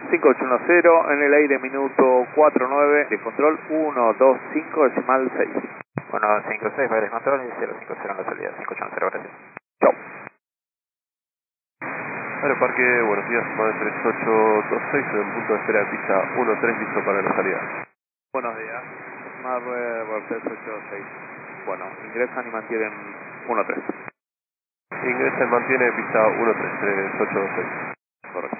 5810 en el aire, minuto 49, de control 125, decimal 6. 156, va a control y 050 en la salida, 5810, gracias. Chau. Aeroparque, buenos días, MADE 3826, en el punto de espera de pista 13, listo para la salida. Buenos días, Marvel 3826. Bueno, ingresan y mantienen 13. Ingresa y mantiene pista 13, 3826. Correcto.